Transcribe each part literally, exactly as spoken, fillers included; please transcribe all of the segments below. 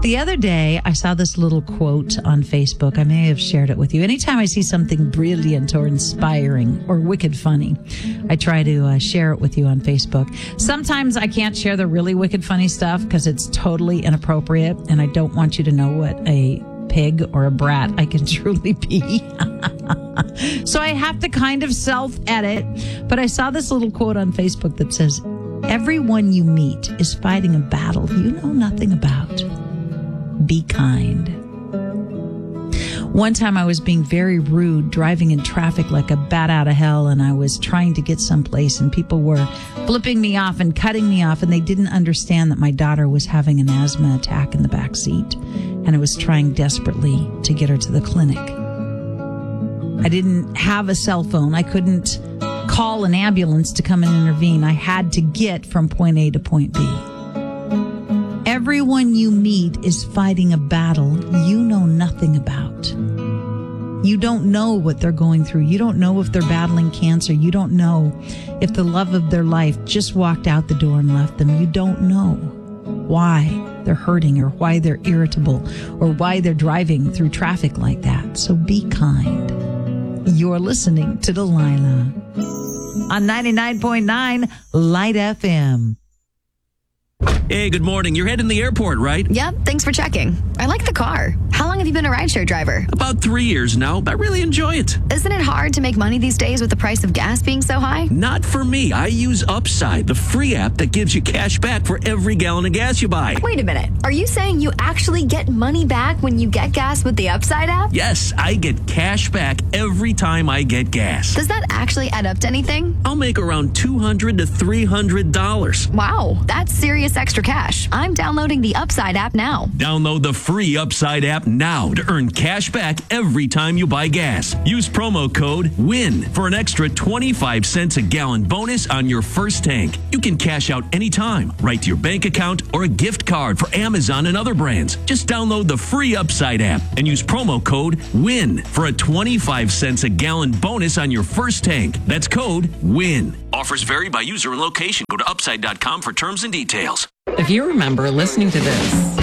The other day, I saw this little quote on Facebook. I may have shared it with you. Anytime I see something brilliant or inspiring or wicked funny, I try to uh, share it with you on Facebook. Sometimes I can't share the really wicked funny stuff because it's totally inappropriate, and I don't want you to know what a pig or a brat I can truly be. So I have to kind of self-edit. But I saw this little quote on Facebook that says, "Everyone you meet is fighting a battle you know nothing about. Be kind." One time I was being very rude, driving in traffic like a bat out of hell, and I was trying to get someplace, and people were flipping me off and cutting me off, and they didn't understand that my daughter was having an asthma attack in the back seat, and I was trying desperately to get her to the clinic. I didn't have a cell phone. I couldn't call an ambulance to come and intervene. I had to get from point A to point B. Everyone you meet is fighting a battle you know nothing about. You don't know what they're going through. You don't know if they're battling cancer. You don't know if the love of their life just walked out the door and left them. You don't know why they're hurting or why they're irritable or why they're driving through traffic like that. So be kind. You're listening to Delilah on ninety-nine point nine Light F M. Hey, good morning. You're heading to the airport, right? Yep, thanks for checking. I like the car. How long have you been a rideshare driver? About three years now. I really enjoy it. Isn't it hard to make money these days with the price of gas being so high? Not for me. I use Upside, the free app that gives you cash back for every gallon of gas you buy. Wait a minute. Are you saying you actually get money back when you get gas with the Upside app? Yes, I get cash back every time I get gas. Does that actually add up to anything? I'll make around two hundred to three hundred dollars. Wow, that's serious extra cash. I'm downloading the Upside app now. Download the free Upside app now to earn cash back every time you buy gas. Use promo code WIN for an extra twenty-five cents a gallon bonus on your first tank. You can cash out anytime, right to your bank account or a gift card for Amazon and other brands. Just download the free Upside app and use promo code WIN for a twenty-five cents a gallon bonus on your first tank. That's code WIN. Offers vary by user and location. Go to upside dot com for terms and details. If you remember listening to this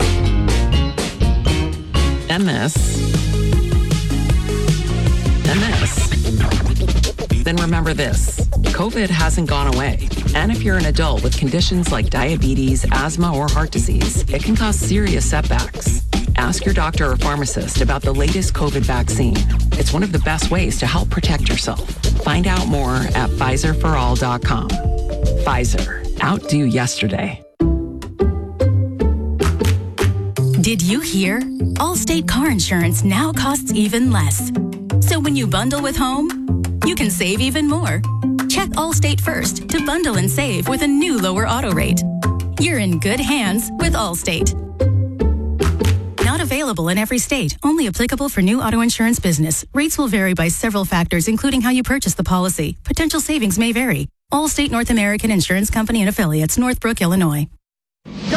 and this and this, then remember this. COVID hasn't gone away. And if you're an adult with conditions like diabetes, asthma, or heart disease, it can cause serious setbacks. Ask your doctor or pharmacist about the latest COVID vaccine. It's one of the best ways to help protect yourself. Find out more at Pfizer for all dot com. Pfizer. Outdo yesterday. Did you hear? Allstate car insurance now costs even less. So when you bundle with home, you can save even more. Check Allstate first to bundle and save with a new lower auto rate. You're in good hands with Allstate. Not available in every state. Only applicable for new auto insurance business. Rates will vary by several factors, including how you purchase the policy. Potential savings may vary. Allstate North American Insurance Company and Affiliates, Northbrook, Illinois.